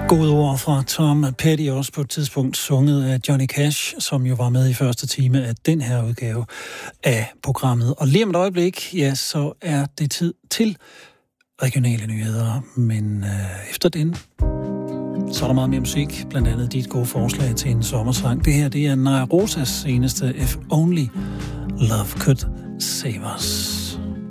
Gode ord fra Tom Petty, også på et tidspunkt sunget af Johnny Cash, som jo var med i første time af den her udgave af programmet. Og lige om et øjeblik, ja, så er det tid til regionale nyheder. Men efter den, så er der meget mere musik, blandt andet dit gode forslag til en sommersang. Det her, det er Naya Rosas seneste If Only Love Could Save Us.